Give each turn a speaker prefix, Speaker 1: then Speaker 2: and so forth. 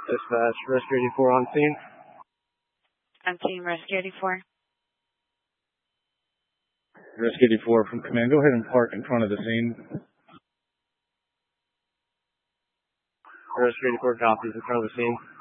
Speaker 1: Dispatch, Rescue 84 on scene.
Speaker 2: On scene, Rescue 84.
Speaker 1: Rescue 84 from command, go ahead and park in front of the scene. Rescue 84 copies in front of the scene.